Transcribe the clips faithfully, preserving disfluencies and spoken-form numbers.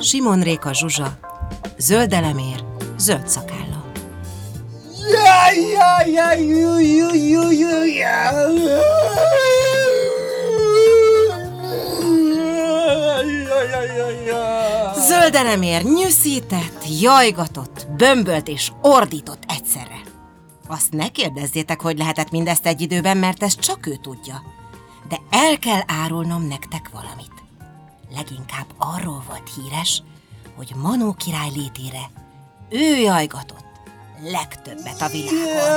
Simon Réka Zsuzsa, Zöld Elemér, Zöld Szakálla. Jaj, jaj, jaj, jaj, jaj, jaj, jaj. Zöld Elemér nyűszített, jajgatott, bömbölt és ordított egyszerre. Azt ne kérdezzétek, hogy lehetett mindezt egy időben, mert ezt csak ő tudja. De el kell árulnom nektek valamit. Leginkább arról volt híres, hogy Manó király létére ő jajgatott legtöbbet a világon.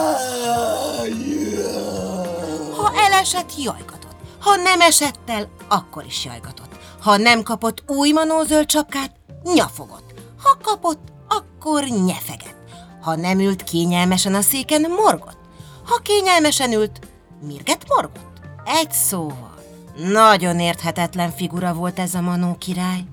Ha elesett, jajgatott. Ha nem esett el, akkor is jajgatott. Ha nem kapott új Manó zöld sapkát, nyafogott. Ha kapott, akkor nyefegett. Ha nem ült kényelmesen a széken, morgott. Ha kényelmesen ült, mirget morgott. Egy szóval, nagyon érthetetlen figura volt ez a Manó király.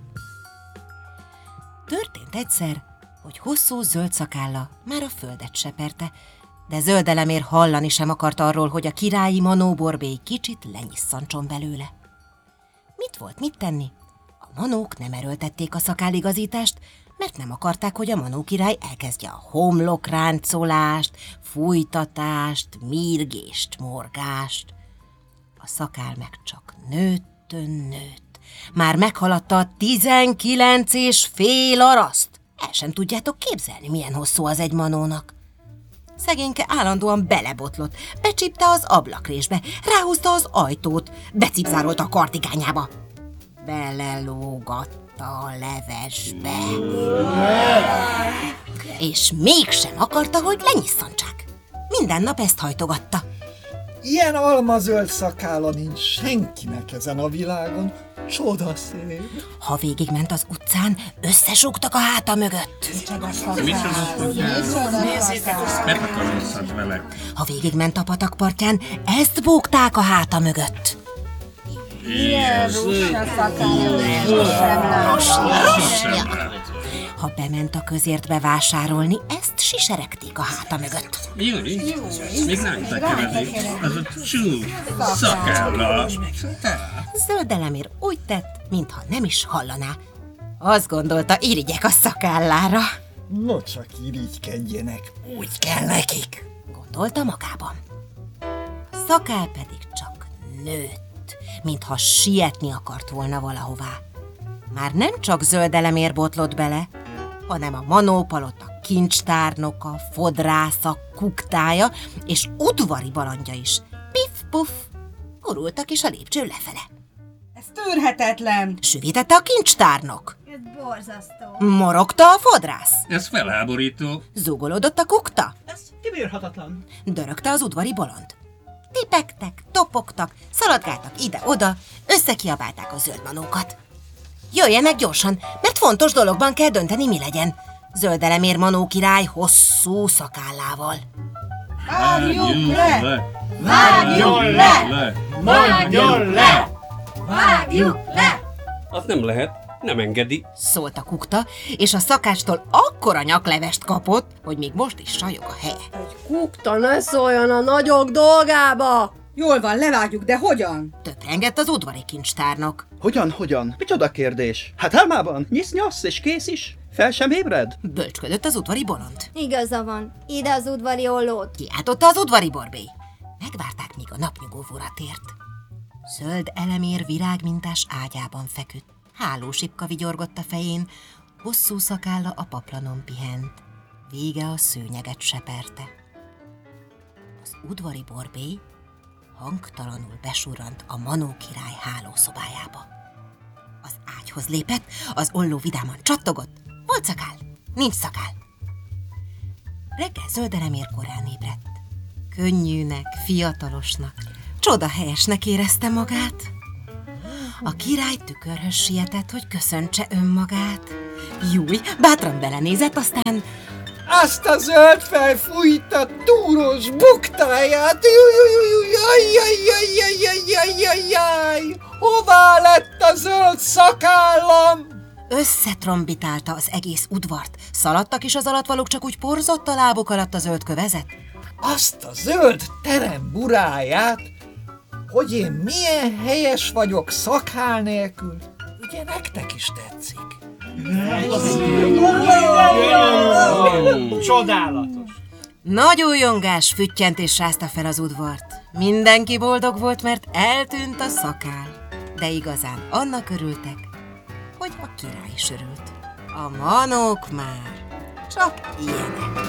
Történt egyszer, hogy hosszú zöld szakálla már a földet seperte, de Zöld Elemér hallani sem akart arról, hogy a királyi Manó borbély kicsit lenyisszancson belőle. Mit volt mit tenni? A manók nem erőltették a szakálligazítást, mert nem akarták, hogy a Manó király elkezdje a homlokráncolást, fújtatást, mírgést, morgást. A szakál meg csak nőttön nőtt. Már meghaladta a tizenkilenc és fél araszt. El sem tudjátok képzelni, milyen hosszú az egy manónak. Szegényke állandóan belebotlott, becsípte az ablakrésbe, ráhúzta az ajtót, becipzárolta a kartigányába. Belelógatta a levesbe. És mégsem akarta, hogy lenyisszantsák. Minden nap ezt hajtogatta. Ilyen almazöld szakálla nincs senkinek ezen a világon. Csodaszép. Ha végigment az utcán, összesúgtak a háta mögött. Ha végigment a patakpartján, ezt búgták a háta mögött. Ha bement a közértbe vásárolni, ezt siseregték a háta mögött. Júli, még nem tekeredik, az a csú szakálla. Zöld Elemér úgy tett, mintha nem is hallaná. Azt gondolta, irigyek a szakállára. No csak irigykedjenek, úgy kell nekik, gondolta magában. A szakál pedig csak nőtt, mintha sietni akart volna valahová. Már nem csak Zöld Elemér botlott bele, hanem a Manó palota kincstárnoka, fodrásza, kuktája és udvari balandja is. Piff-puff, gurultak is a lépcsőn lefele. Ez tűrhetetlen! Süvítette a kincstárnok. Ez borzasztó. Morogta a fodrász. Ez felháborító. Zúgolódott a kukta. Ez kibírhatatlan. Dörögte az udvari bolond. Tipegtek, topogtak, szaladgáltak ide-oda, összekiabálták a zöld manókat. Jöjjenek gyorsan, mert fontos dologban kell dönteni, mi legyen. Zöld Elemér Manó király hosszú szakállával. Vágjuk le! Vágjuk le! Mondjon le! Vágjuk le! Az nem lehet, nem engedi. Szólt a kukta, és a szakástól akkora nyaklevest kapott, hogy még most is sajog a helye. Kukta, ne szóljon a nagyok dolgába! Jól van, levágjuk, de hogyan? Töprengett az udvari kincstárnok. Hogyan, hogyan? Micsoda kérdés? Hát álmában nyisz-nyasz és kész is. Fel sem ébred? Bölcsködött az udvari bolond. Igaza van. Ide az udvari ollót. Kiáltotta az udvari borbély. Megvárták, míg a napnyugóvóra tért. Zöld Elemér virágmintás ágyában feküdt. Hálósipka vigyorgott a fején, hosszú szakálla a paplanon pihent. Vége a szőnyeget seperte. Az udvari borbély hangtalanul besurrant a Manó király hálószobájába. Az ágyhoz lépett, az olló vidáman csattogott. Volt szakál, nincs szakál. Reggel Zöld Elemér korán ébredt. Könnyűnek, fiatalosnak, csodahelyesnek érezte magát. A király tükörhöz sietett, hogy köszöntse önmagát. Júj, bátran belenézett, aztán... Azt a zöld felfújta túros buktáját! Jaj-jaj-jaj-jaj-jaj-jaj-jaj! Hová lett a zöld szakállam? Összetrombitálta az egész udvart. Szaladtak is az alatvalók, csak úgy porzott a lábuk alatt a zöld kövezet. Azt a zöld terem buráját, hogy én milyen helyes vagyok szakál nélkül. Ugye nektek is tetszik? Csodálatos. Nagy újongás, füttyentés rázta fel az udvart. Mindenki boldog volt, mert eltűnt a szakál. De igazán annak örültek, hogy a király is örült. A manók már csak ilyenek.